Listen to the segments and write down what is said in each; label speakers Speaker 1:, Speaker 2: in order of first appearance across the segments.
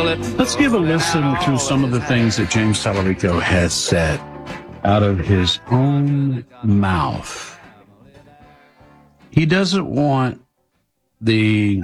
Speaker 1: Let's give a listen to some of the things that James Tallarico has said out of his own mouth. He doesn't want the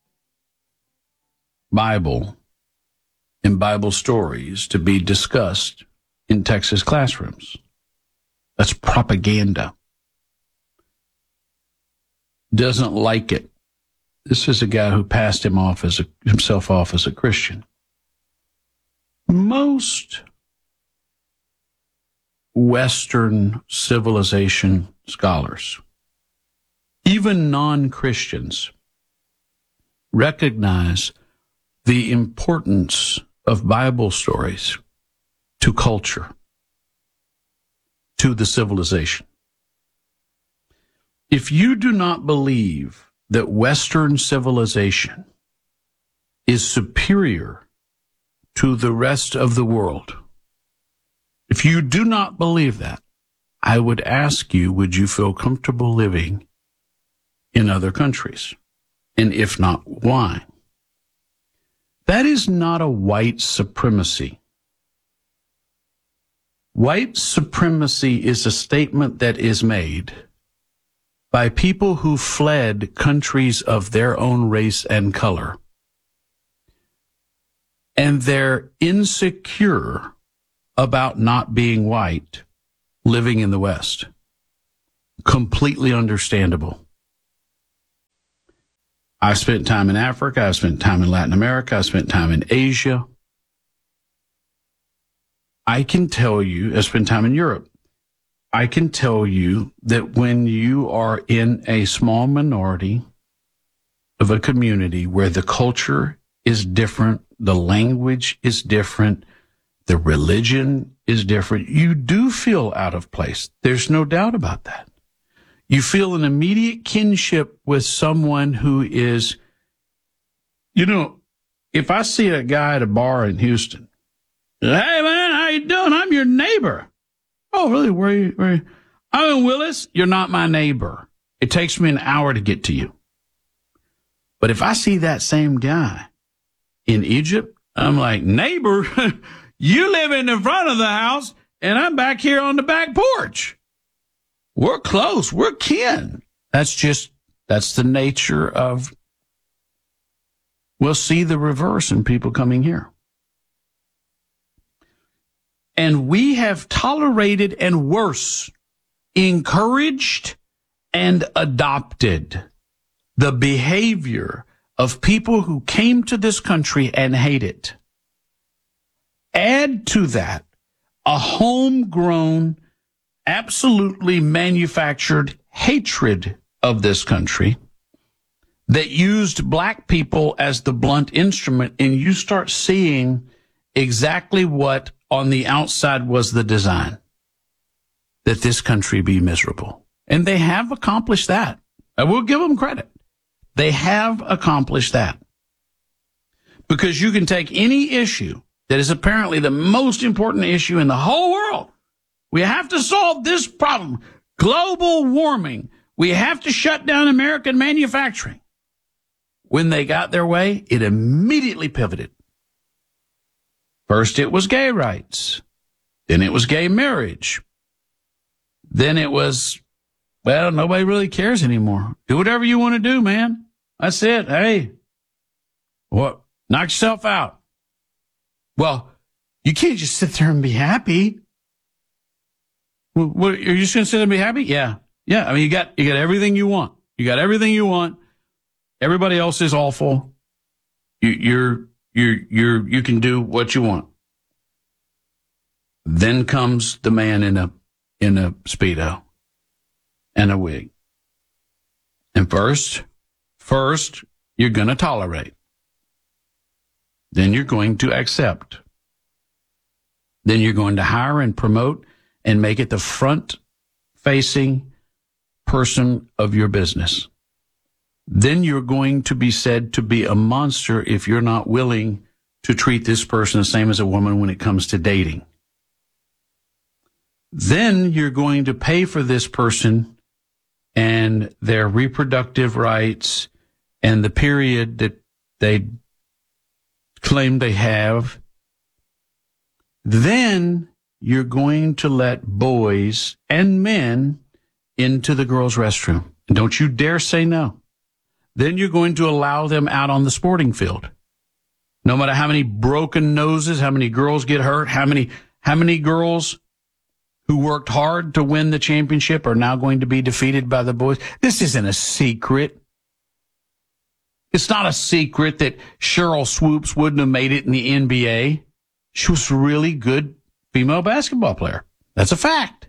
Speaker 1: Bible and Bible stories to be discussed in Texas classrooms. That's propaganda. Doesn't like it. This is a guy who passed himself off as a Christian. Most Western civilization scholars, even non-Christians, recognize the importance of Bible stories to culture, to the civilization. If you do not believe that Western civilization is superior to the rest of the world, if you do not believe that, I would ask you, would you feel comfortable living in other countries? And if not, why? That is not a white supremacy. White supremacy is a statement that is made by people who fled countries of their own race and color. And they're insecure about not being white, living in the West. Completely understandable. I've spent time in Africa. I've spent time in Latin America. I've spent time in Asia. I can tell you, I've spent time in Europe. I can tell you that when you are in a small minority of a community where the culture is different, the language is different, the religion is different, you do feel out of place. There's no doubt about that. You feel an immediate kinship with someone who is, if I see a guy at a bar in Houston, hey man, how you doing? I'm your neighbor. Oh, really? Where are you? I'm in Willis. You're not my neighbor. It takes me an hour to get to you. But if I see that same guy in Egypt, I'm like, neighbor, you live in the front of the house, and I'm back here on the back porch. We're close. We're kin. That's the nature of, we'll see the reverse in people coming here. And we have tolerated and worse, encouraged and adopted the behavior of people who came to this country and hate it. Add to that a homegrown, absolutely manufactured hatred of this country that used black people as the blunt instrument, and you start seeing exactly what on the outside was the design, that this country be miserable. And they have accomplished that. I will give them credit. They have accomplished that. Because you can take any issue that is apparently the most important issue in the whole world. We have to solve this problem. Global warming. We have to shut down American manufacturing. When they got their way, it immediately pivoted. First, it was gay rights. Then it was gay marriage. Then it was, well, nobody really cares anymore. Do whatever you want to do, man. That's it. Hey, what? Knock yourself out. Well, you can't just sit there and be happy. What, are you just going to sit there and be happy? Yeah. Yeah. I mean, you got everything you want. You got everything you want. Everybody else is awful. You can do what you want. Then comes the man in a Speedo and a wig. And first, you're going to tolerate. Then you're going to accept. Then you're going to hire and promote and make it the front-facing person of your business. Then you're going to be said to be a monster if you're not willing to treat this person the same as a woman when it comes to dating. Then you're going to pay for this person and their reproductive rights and the period that they claim they have, then you're going to let boys and men into the girls' restroom. And don't you dare say no. Then you're going to allow them out on the sporting field. No matter how many broken noses, how many girls get hurt, how many girls who worked hard to win the championship are now going to be defeated by the boys. This isn't a secret. It's not a secret that Cheryl Swoops wouldn't have made it in the NBA. She was a really good female basketball player. That's a fact.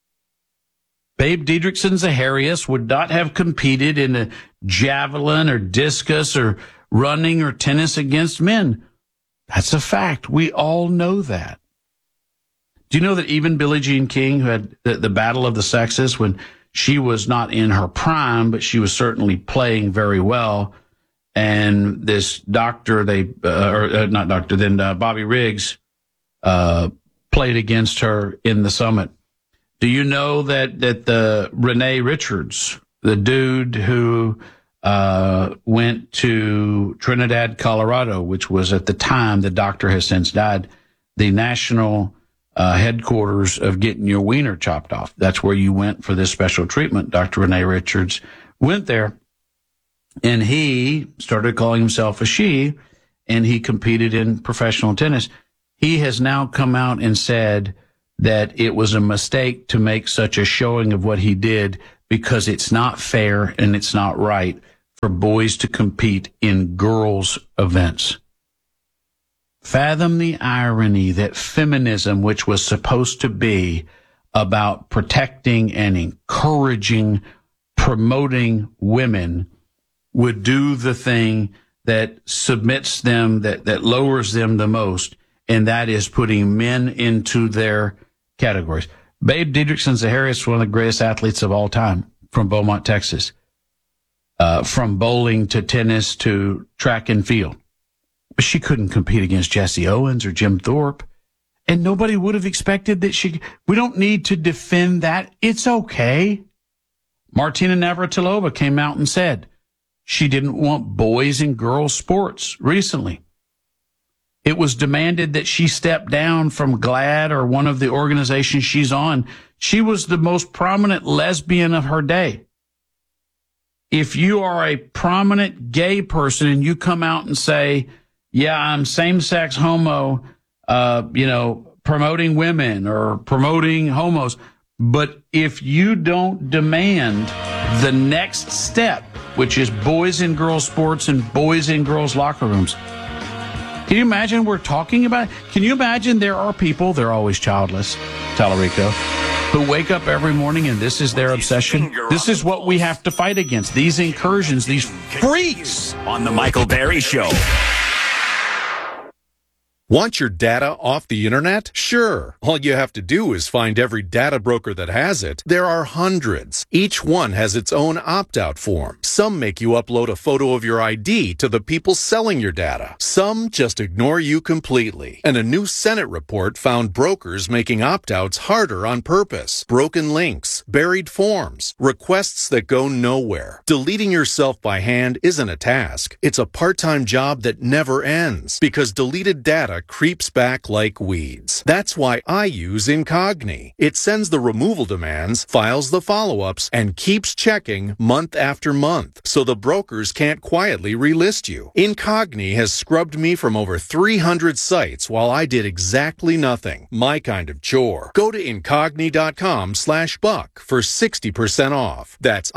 Speaker 1: Babe Didrikson Zaharias would not have competed in a javelin or discus or running or tennis against men. That's a fact. We all know that. Do you know that even Billie Jean King, who had the battle of the sexes when she was not in her prime, but she was certainly playing very well, and this doctor, Bobby Riggs, played against her in the summit. Do you know that the Renee Richards, the dude who went to Trinidad, Colorado, which was at the time, the doctor has since died, the national headquarters of getting your wiener chopped off. That's where you went for this special treatment. Dr. Renee Richards went there, and he started calling himself a she, and he competed in professional tennis. He has now come out and said that it was a mistake to make such a showing of what he did because it's not fair and it's not right for boys to compete in girls' events. Fathom the irony that feminism, which was supposed to be about protecting and encouraging, promoting women, would do the thing that submits them, that lowers them the most, and that is putting men into their categories. Babe Didrikson Zaharias is one of the greatest athletes of all time from Beaumont, Texas. From bowling to tennis to track and field. But she couldn't compete against Jesse Owens or Jim Thorpe. And nobody would have expected that we don't need to defend that. It's okay. Martina Navratilova came out and said she didn't want boys and girls sports recently. It was demanded that she step down from GLAAD or one of the organizations she's on. She was the most prominent lesbian of her day. If you are a prominent gay person and you come out and say, yeah, I'm same-sex homo, promoting women or promoting homos, but if you don't demand the next step, which is boys and girls sports and boys and girls locker rooms, can you imagine we're talking about it? Can you imagine there are people, they're always childless, Tallarico, who wake up every morning and this is their obsession? This is what we have to fight against. These incursions, these freaks.
Speaker 2: On the Michael Berry Show.
Speaker 3: Want your data off the internet? Sure. All you have to do is find every data broker that has it. There are hundreds. Each one has its own opt-out form. Some make you upload a photo of your ID to the people selling your data. Some just ignore you completely. And a new Senate report found brokers making opt-outs harder on purpose. Broken links, buried forms, requests that go nowhere. Deleting yourself by hand isn't a task. It's a part-time job that never ends because deleted data creeps back like weeds. That's why I use Incogni. It sends the removal demands, files the follow-ups, and keeps checking month after month, so the brokers can't quietly relist you. Incogni has scrubbed me from over 300 sites while I did exactly nothing. My kind of chore. Go to Incogni.com/buck for 60% off. That's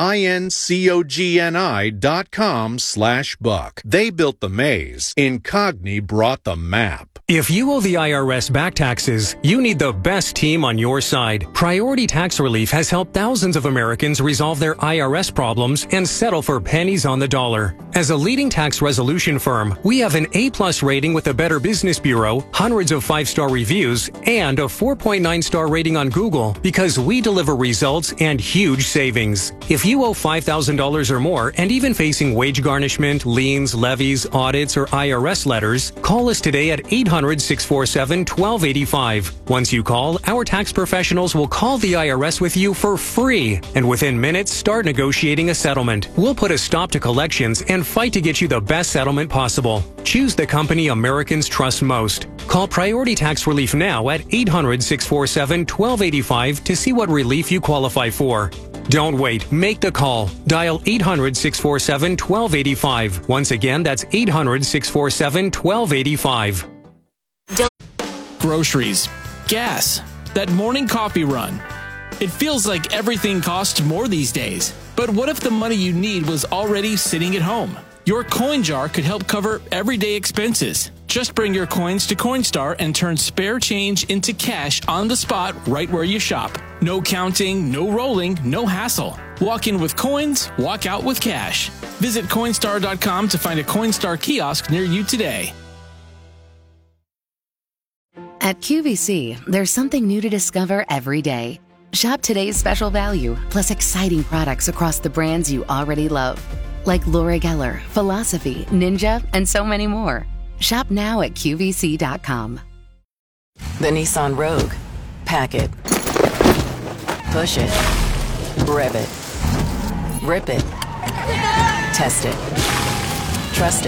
Speaker 3: INCOGNI.com/buck. They built the maze. Incogni brought the map.
Speaker 4: If you owe the IRS back taxes, you need the best team on your side. Priority Tax Relief has helped thousands of Americans resolve their IRS problems and settle for pennies on the dollar. As a leading tax resolution firm, we have an A+ rating with the Better Business Bureau, hundreds of 5-star reviews, and a 4.9-star rating on Google because we deliver results and huge savings. If you owe $5,000 or more and even facing wage garnishment, liens, levies, audits, or IRS letters, call us today at 800 800-647-1285. Once you call, our tax professionals will call the IRS with you for free, and within minutes, start negotiating a settlement. We'll put a stop to collections and fight to get you the best settlement possible. Choose the company Americans trust most. Call Priority Tax Relief now at 800-647-1285 to see what relief you qualify for. Don't wait. Make the call. Dial 800-647-1285. Once again, that's 800-647-1285.
Speaker 2: Groceries, gas, that morning coffee run. It feels like everything costs more these days. But what if the money you need was already sitting at home? Your coin jar could help cover everyday expenses. Just bring your coins to Coinstar and turn spare change into cash on the spot right where you shop. No counting, no rolling, no hassle. Walk in with coins, walk out with cash. Visit Coinstar.com to find a Coinstar kiosk near you today.
Speaker 5: At QVC, there's something new to discover every day. Shop today's special value, plus exciting products across the brands you already love. Like Laura Geller, Philosophy, Ninja, and so many more. Shop now at QVC.com.
Speaker 6: The Nissan Rogue. Pack it. Push it. Rev it. Rip it. Test it. Trust it.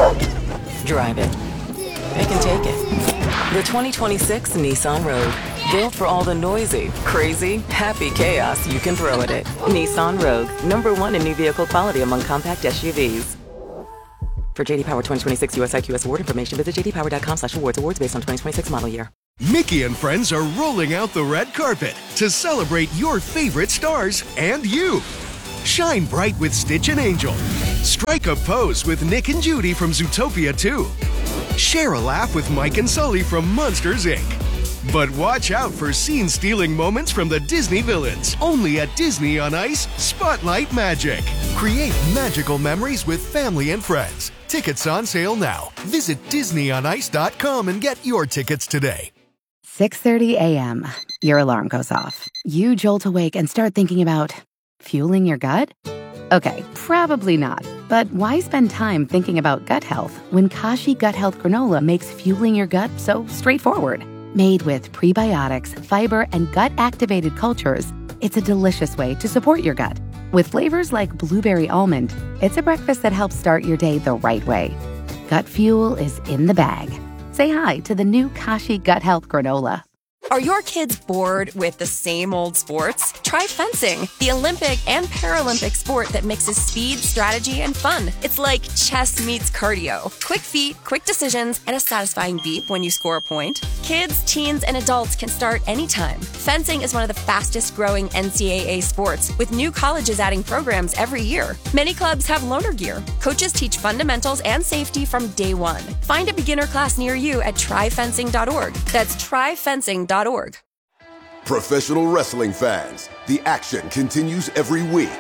Speaker 6: Drive it. They can take it. The 2026 Nissan Rogue. Built for all the noisy, crazy, happy chaos you can throw at it. Nissan Rogue. #1 in new vehicle quality among compact SUVs. For JD Power 2026 US IQS award information, visit jdpower.com/awards. Awards based on 2026 model year.
Speaker 7: Mickey and friends are rolling out the red carpet to celebrate your favorite stars and you. Shine bright with Stitch and Angel. Strike a pose with Nick and Judy from Zootopia 2. Share a laugh with Mike and Sully from Monsters, Inc. But watch out for scene-stealing moments from the Disney villains. Only at Disney on Ice, Spotlight Magic. Create magical memories with family and friends. Tickets on sale now. Visit DisneyOnIce.com and get your tickets today.
Speaker 5: 6:30 a.m. Your alarm goes off. You jolt awake and start thinking about fueling your gut? Okay, probably not. But why spend time thinking about gut health when Kashi Gut Health Granola makes fueling your gut so straightforward? Made with prebiotics, fiber, and gut-activated cultures, it's a delicious way to support your gut. With flavors like blueberry almond, it's a breakfast that helps start your day the right way. Gut fuel is in the bag. Say hi to the new Kashi Gut Health Granola.
Speaker 8: Are your kids bored with the same old sports? Try fencing, the Olympic and Paralympic sport that mixes speed, strategy, and fun. It's like chess meets cardio. Quick feet, quick decisions, and a satisfying beep when you score a point. Kids, teens, and adults can start anytime. Fencing is one of the fastest growing NCAA sports, with new colleges adding programs every year. Many clubs have loaner gear. Coaches teach fundamentals and safety from day one. Find a beginner class near you at tryfencing.org. That's tryfencing.org.
Speaker 9: Professional wrestling fans, the action continues every week.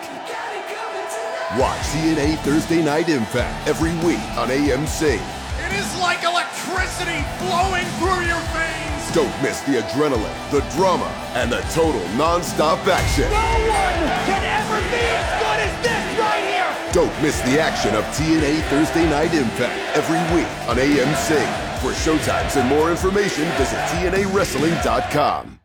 Speaker 9: Watch TNA Thursday Night Impact every week on AMC.
Speaker 10: It is like electricity flowing through your veins.
Speaker 9: Don't miss the adrenaline, the drama, and the total non-stop action.
Speaker 10: No one can ever be as good as this right here.
Speaker 9: Don't miss the action of TNA Thursday Night Impact every week on AMC. For showtimes and more information, visit TNAWrestling.com.